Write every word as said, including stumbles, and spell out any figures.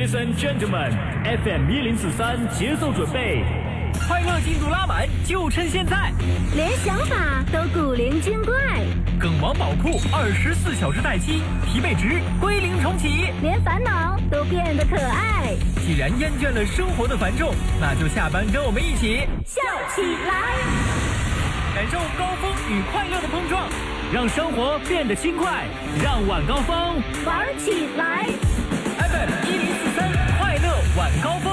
Ladies and gentlemen, F M 一零四三节奏准备，快乐进度拉满，就趁现在。 连想法都古灵精怪， 梗王宝库二十四小时待机，疲惫值归零重启， 连烦恼都变得可爱。 既然厌倦了生活的繁重，那就下班跟我们一起笑起来， 感受高峰与快乐的碰撞，让生活变得轻快，让晚高峰玩起来。 F M 一零四三快乐晚高峰。